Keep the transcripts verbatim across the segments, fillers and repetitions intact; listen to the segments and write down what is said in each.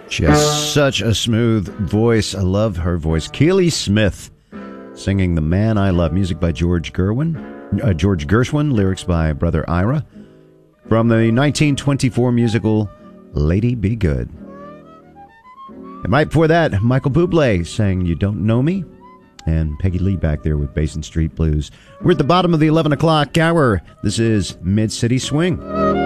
She has such a smooth voice. I love her voice. Keely Smith singing The Man I Love. Music by George Gerwin, uh, George Gershwin. Lyrics by Brother Ira. From the nineteen twenty-four musical Lady Be Good. And right before that, Michael Bublé sang You Don't Know Me. And Peggy Lee back there with Basin Street Blues. We're at the bottom of the eleven o'clock hour. This is Mid-City Swing.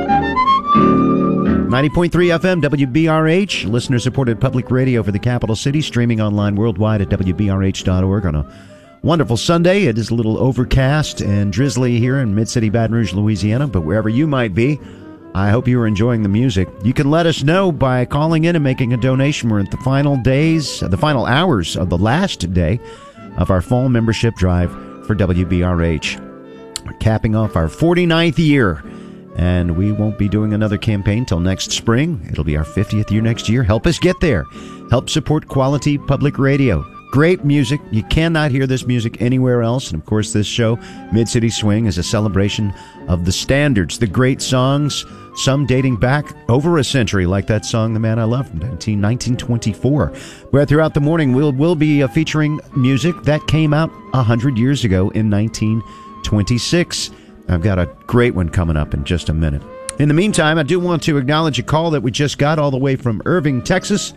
ninety point three F M, W B R H, listener-supported public radio for the capital city, streaming online worldwide at W B R H dot org on a wonderful Sunday. It is a little overcast and drizzly here in Mid-City Baton Rouge, Louisiana, but wherever you might be, I hope you are enjoying the music. You can let us know by calling in and making a donation. We're at the final days, the final hours of the last day of our fall membership drive for W B R H. We're capping off our forty-ninth year. And we won't be doing another campaign till next spring. It'll be our fiftieth year next year. Help us get there. Help support quality public radio. Great music. You cannot hear this music anywhere else. And, of course, this show, Mid-City Swing, is a celebration of the standards, the great songs, some dating back over a century, like that song, The Man I Love, from nineteen twenty-four. Where throughout the morning, we'll, we'll be uh, featuring music that came out one hundred years ago in nineteen twenty-six. I've got a great one coming up in just a minute. In the meantime, I do want to acknowledge a call that we just got all the way from Irving, Texas.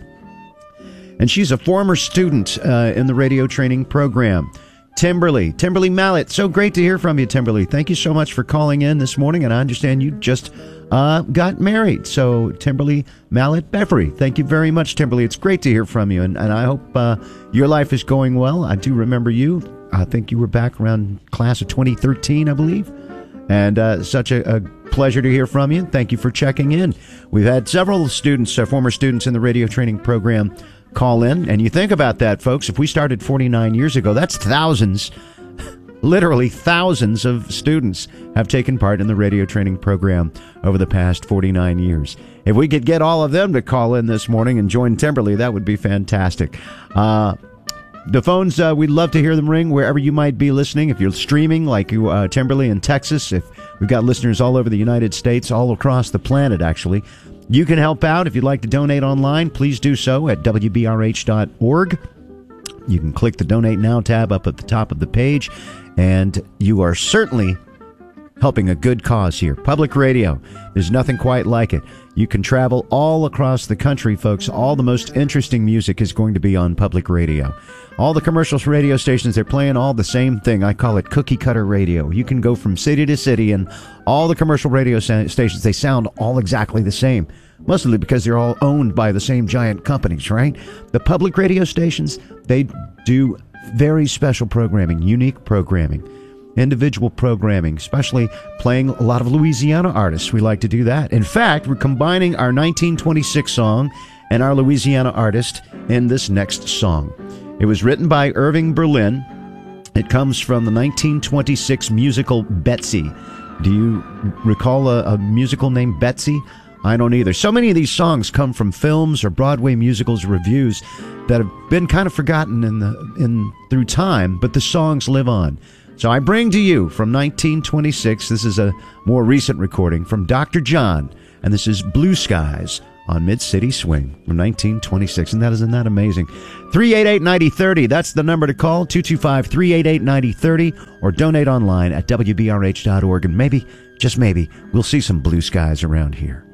And she's a former student uh, in the radio training program. Timberly, Timberly Mallet. So great to hear from you, Timberly. Thank you so much for calling in this morning. And I understand you just uh, got married. So Timberly Mallet Beverly, thank you very much, Timberly. It's great to hear from you. And, and I hope uh, your life is going well. I do remember you. I think you were back around class of twenty thirteen, I believe. And uh, such a, a pleasure to hear from you. Thank you for checking in. We've had several students, uh, former students in the radio training program, call in. And you think about that, folks. If we started forty-nine years ago, that's thousands, literally thousands of students have taken part in the radio training program over the past forty-nine years. If we could get all of them to call in this morning and join Timberly, that would be fantastic. Uh The phones, uh, we'd love to hear them ring wherever you might be listening. If you're streaming like uh, Timberly in Texas, if we've got listeners all over the United States, all across the planet, actually, you can help out. If you'd like to donate online, please do so at W B R H dot org. You can click the Donate Now tab up at the top of the page, and you are certainly helping a good cause here. Public radio, there's nothing quite like it. You can travel all across the country, folks. All the most interesting music is going to be on public radio. All the commercial radio stations, they're playing all the same thing. I call it cookie cutter radio. You can go from city to city, and all the commercial radio stations, they sound all exactly the same. Mostly because they're all owned by the same giant companies, right? The public radio stations, they do very special programming, unique programming. Individual programming, especially playing a lot of Louisiana artists. We like to do that. In fact, we're combining our nineteen twenty-six song and our Louisiana artist in this next song. It was written by Irving Berlin. It comes from the nineteen twenty-six musical Betsy. Do you recall a, a musical named Betsy? I don't either. So many of these songs come from films or Broadway musicals reviews that have been kind of forgotten in the in through time, but the songs live on. So I bring to you from nineteen twenty-six, this is a more recent recording from Doctor John, and this is Blue Skies on Mid-City Swing from nineteen twenty-six, and that isn't that amazing. three eight eight, nine zero three zero, that's the number to call, two two five, three eight eight, nine zero three zero, or donate online at W B R H dot org, and maybe, just maybe, we'll see some blue skies around here.